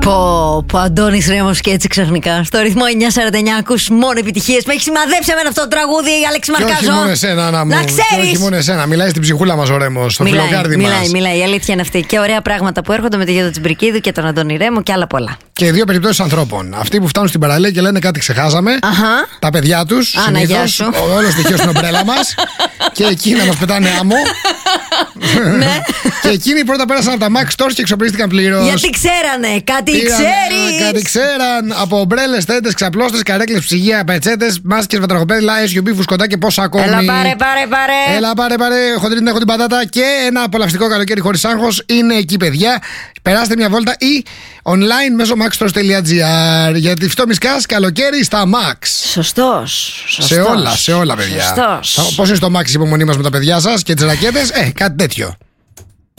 Πω, Αντώνης Ρέμος και έτσι ξαφνικά. Στο ρυθμό 949 ακούς μόνο επιτυχίες. Με έχει σημαδέψει με αυτό το τραγούδι, Αλέξη Μαρκάζο. Και όχι μόνο εσένα, να ξέρεις. Και όχι μόνο εσένα. Μιλάει στην ψυχούλα μας ο Ρέμος, στο φιλοκάρδι μας. Μιλάει. Η αλήθεια είναι αυτή. Και ωραία πράγματα που έρχονται με τη Γιώτα Τσιμπρικίδου και τον Αντώνη Ρέμο και άλλα πολλά. Και δύο περιπτώσεις ανθρώπων. Αυτοί που φτάνουν στην παραλία και λένε κάτι ξεχάσαμε. Τα παιδιά τους. Αναγιά σου. Όλο στοιχείο στην ομπρέλα μας. Και εκείνοι να μας πετάνε άμμο. Ναι. Και εκείνοι πρώτα πέρασαν από τα Max Stores και εξοπλίστηκαν πλήρως. Γιατί ξέρανε, κάτι ξέραν από ομπρέλες, τέντες, ξαπλώστες, καρέκλες, ψυγεία, πετσέτες, μάσκες, βατραχοπέδιλα, SUV, φουσκωτά και πόσα ακόμη. Έλα πάρε. Χοντρή την έχω την πατάτα και ένα απολαυστικό καλοκαίρι χωρίς άγχος είναι εκεί, παιδιά. Περάστε μια βόλτα ή online μέσω maxstores.gr. Γιατί φτωμισκάς καλοκαίρι στα Max. Σωστός. Σε όλα, παιδιά. Σωστός. Πώς είναι στο Max η υπομονή μας με τα παιδιά σας και τις ρακέτες, κάτι τέτοιο.